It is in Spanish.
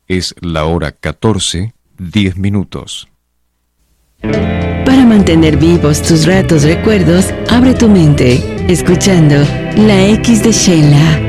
Es la hora 14:10. Para mantener vivos tus ratos recuerdos, abre tu mente, escuchando La X de Sheila.